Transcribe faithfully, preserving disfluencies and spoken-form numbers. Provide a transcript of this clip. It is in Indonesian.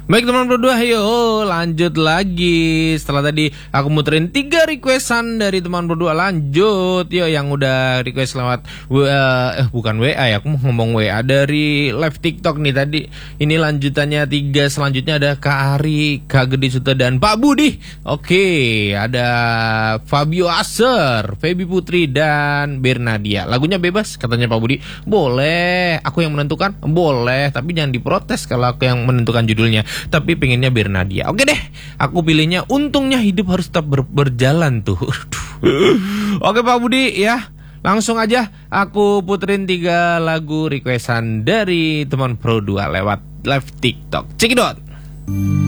Baik teman berdua, ayo lanjut lagi. Setelah tadi aku muterin tiga requestan dari teman berdua, lanjut. Yo yang udah request lewat W A, eh bukan W A ya, aku mau ngomong W A dari live TikTok nih tadi. Ini lanjutannya tiga, selanjutnya ada Kak Ari, Kak Gede Suta dan Pak Budi. Oke, ada Fabio Aser, Feby Putri dan Bernadia. Lagunya bebas katanya Pak Budi. Boleh, aku yang menentukan? Boleh, tapi jangan diprotes kalau aku yang menentukan judulnya. Tapi pengennya Bernadia. Oke deh, aku pilihnya Untungnya Hidup Harus Tetap ber- Berjalan tuh. Oke Pak Budi ya, langsung aja aku puterin tiga lagu requestan dari teman Pro dua lewat live TikTok. Cekidot.